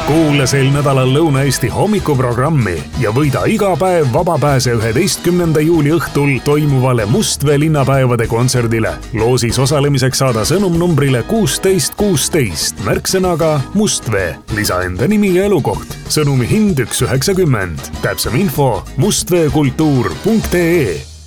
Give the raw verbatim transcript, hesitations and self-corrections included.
kuula sel nädalal Lõuna-Eesti hommikuprogrammi ja võida iga päev vaba pääse üheteistkümnenda juuli õhtul toimuvale Mustvee linnapäevade kontserdile. Loosis osalemiseks saada sõnum numbrile kuusteist kuusteist märksõnaga Mustvee. Lisa enda nimi ja elukoht. Sõnumi hind üks üheksakümmend. Täpsem info mustveekultuur punkt ee.